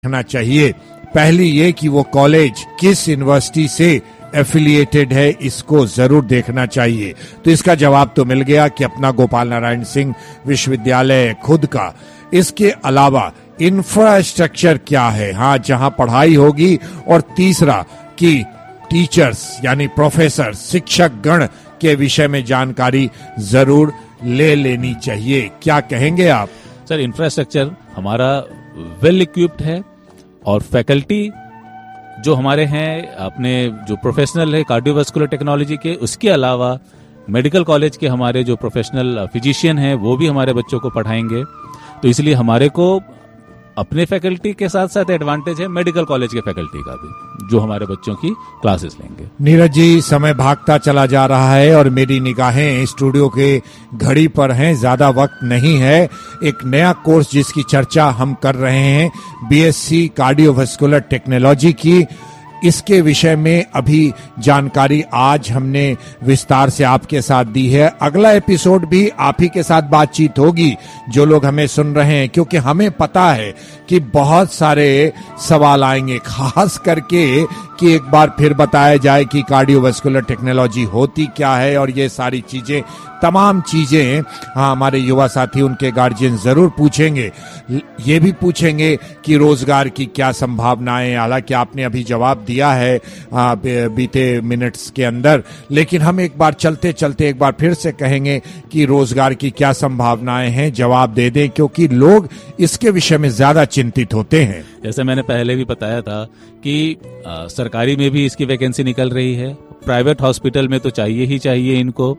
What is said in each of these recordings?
देखना चाहिए। पहली ये कि वो कॉलेज किस यूनिवर्सिटी से एफिलिएटेड है, इसको जरूर देखना चाहिए। तो इसका जवाब तो मिल गया कि अपना गोपाल नारायण सिंह विश्वविद्यालय खुद का। इसके अलावा इंफ्रास्ट्रक्चर क्या है, हाँ, जहां पढ़ाई होगी। और तीसरा कि टीचर्स यानी प्रोफेसर, शिक्षक गण के विषय में जानकारी जरूर ले लेनी चाहिए। क्या कहेंगे आप? सर, इंफ्रास्ट्रक्चर हमारा वेल इक्विप्ड है और फैकल्टी जो हमारे हैं, अपने जो प्रोफेशनल है कार्डियोवास्कुलर टेक्नोलॉजी के, उसके अलावा मेडिकल कॉलेज के हमारे जो प्रोफेशनल फिजिशियन हैं वो भी हमारे बच्चों को पढ़ाएंगे। तो इसलिए हमारे को अपने फैकल्टी के साथ साथ एडवांटेज है मेडिकल कॉलेज के फैकल्टी का भी, जो हमारे बच्चों की क्लासेस लेंगे। नीरज जी, समय भागता चला जा रहा है और मेरी निगाहें स्टूडियो के घड़ी पर हैं, ज्यादा वक्त नहीं है। एक नया कोर्स जिसकी चर्चा हम कर रहे हैं, बीएससी कार्डियोवास्कुलर टेक्नोलॉजी की, इसके विषय में अभी जानकारी आज हमने विस्तार से आपके साथ दी है। अगला एपिसोड भी आप ही के साथ बातचीत होगी, जो लोग हमें सुन रहे हैं, क्योंकि हमें पता है कि बहुत सारे सवाल आएंगे, खास करके कि एक बार फिर बताया जाए कि कार्डियोवास्कुलर टेक्नोलॉजी होती क्या है और ये सारी चीजें, तमाम चीजें। हाँ, हमारे युवा साथी, उनके गार्जियन जरूर पूछेंगे। ये भी पूछेंगे कि रोजगार की क्या संभावनाएं, हालांकि आपने अभी जवाब दिया है बीते मिनट्स के अंदर, लेकिन हम एक बार चलते चलते एक बार फिर से कहेंगे कि रोजगार की क्या संभावनाएं हैं, जवाब दे दें, क्योंकि लोग इसके विषय में ज्यादा चिंतित होते हैं। जैसे मैंने पहले भी बताया था कि सरकारी में भी इसकी वैकेंसी निकल रही है, प्राइवेट हॉस्पिटल में तो चाहिए ही चाहिए इनको।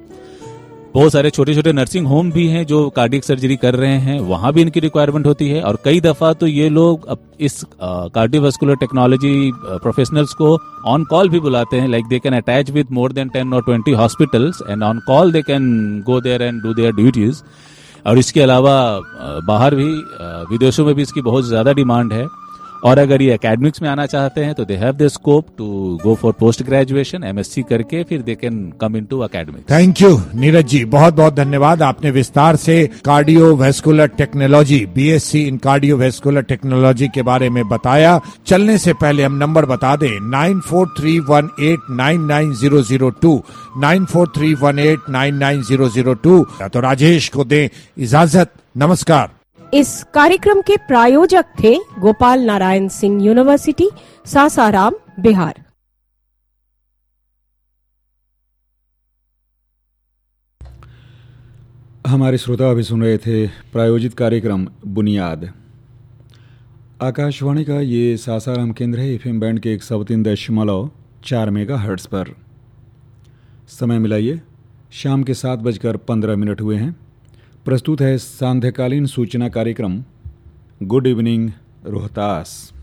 बहुत सारे छोटे छोटे नर्सिंग होम भी हैं जो कार्डियक सर्जरी कर रहे हैं, वहां भी इनकी रिक्वायरमेंट होती है। और कई दफा तो ये लोग इस कार्डियोवास्कुलर टेक्नोलॉजी प्रोफेशनल्स को ऑन कॉल भी बुलाते हैं, like they can attach with more than 10 और 20 hospitals and on call they can go there and do their duties. और इसके अलावा बाहर भी, विदेशों में भी इसकी बहुत ज्यादा डिमांड है। और अगर ये एकेडमिक्स में आना चाहते हैं तो they have the scope to go for post graduation, MSc करके फिर they can come into academics. Thank you Neeraj ji, बहुत बहुत धन्यवाद। आपने विस्तार से cardiovascular technology, BSc in cardiovascular technology के बारे में बताया। चलने से पहले हम नंबर बता दें, 9431899002, 9431899002। तो राजेश को दें इजाजत, नमस्कार। इस कार्यक्रम के प्रायोजक थे गोपाल नारायण सिंह यूनिवर्सिटी, सासाराम, बिहार। हमारे श्रोता अभी सुन रहे थे प्रायोजित कार्यक्रम बुनियाद। आकाशवाणी का ये सासाराम केंद्र है, एफएम बैंड के 103.4 मेगाहर्ट्ज़ पर। समय मिलाइए, शाम के 7:15 हुए हैं। प्रस्तुत है सांध्यकालीन सूचना कार्यक्रम गुड इवनिंग रोहतास।